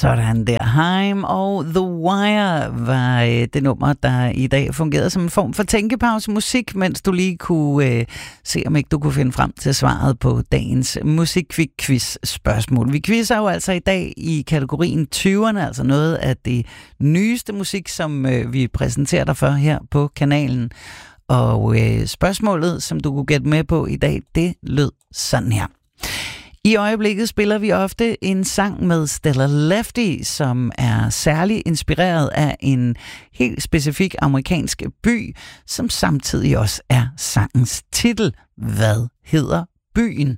Sådan der. Haim og The Wire var det nummer, der i dag fungerede som en form for tænkepause musik, mens du lige kunne se, om ikke du kunne finde frem til svaret på dagens musikquiz spørgsmål. Vi quizzer jo altså i dag i kategorien 20'erne, altså noget af det nyeste musik, som vi præsenterer dig for her på kanalen. Og spørgsmålet, som du kunne gætte med på i dag, det lød sådan her. I øjeblikket spiller vi ofte en sang med Stella Lefty, som er særlig inspireret af en helt specifik amerikansk by, som samtidig også er sangens titel. Hvad hedder byen?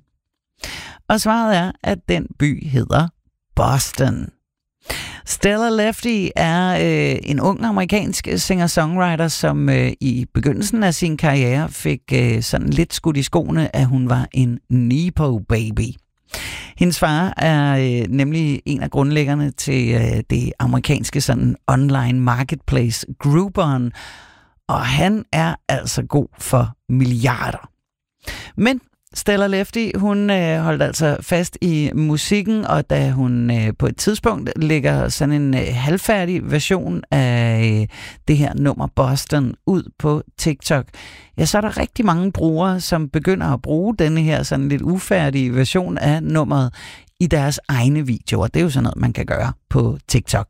Og svaret er, at den by hedder Boston. Stella Lefty er en ung amerikansk singer-songwriter, som i begyndelsen af sin karriere fik sådan lidt skudt i skoene, at hun var en Nepo-baby. Hendes far er nemlig en af grundlæggerne til det amerikanske sådan online marketplace Groupon, og han er altså god for milliarder. Men Stella Lefty, hun holdt altså fast i musikken, og da hun på et tidspunkt lægger sådan en halvfærdig version af det her nummer Boston ud på TikTok, ja, så er der rigtig mange brugere, som begynder at bruge denne her sådan lidt ufærdige version af nummeret i deres egne videoer. Det er jo sådan noget, man kan gøre på TikTok.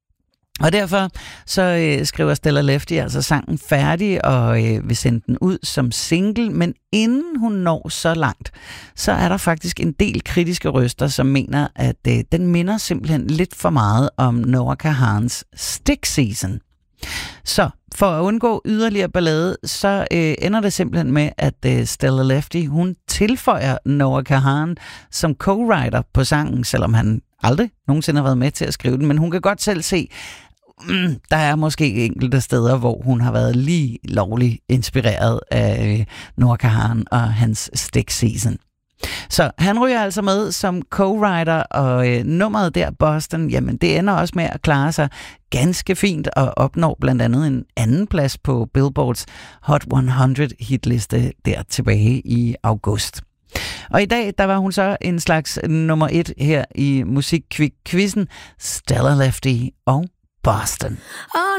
Og derfor så skriver Stella Lefty altså sangen færdig og vil sende den ud som single, men inden hun når så langt, så er der faktisk en del kritiske røster, som mener, at den minder simpelthen lidt for meget om Noah Kahans Stick Season. Så for at undgå yderligere ballade, så ender det simpelthen med, at Stella Lefty, hun tilføjer Noah Kahan som co-writer på sangen, selvom han aldrig nogensinde har været med til at skrive den, men hun kan godt selv se, der er måske enkelte steder, hvor hun har været lige lovligt inspireret af Noah Kahan og hans Stick Season. Så han ryger altså med som co-writer, og nummeret der, Boston, jamen det ender også med at klare sig ganske fint og opnår blandt andet en anden plads på Billboards Hot 100 hitliste der tilbage i august. Og i dag, der var hun så en slags nummer 1 her i musikquizzen, Stella Lefty og Boston. Oh